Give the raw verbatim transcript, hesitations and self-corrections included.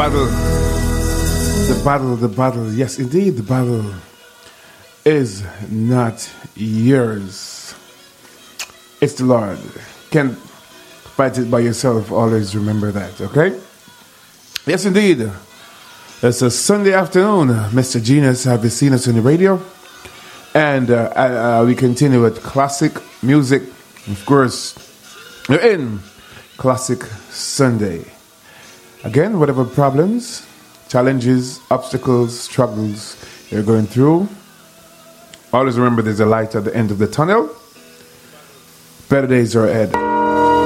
battle, the battle, the battle, yes, indeed, the battle is not yours. It's the Lord. Can't fight it by yourself. Always remember that, okay? Yes, indeed. It's a Sunday afternoon. Mister Genius, have you seen us on the radio? And uh, uh, we continue with classic music. Of course, you're in Classic Sunday. Again, whatever problems, challenges, obstacles, struggles you're going through, always remember there's a light at the end of the tunnel. Better days are ahead.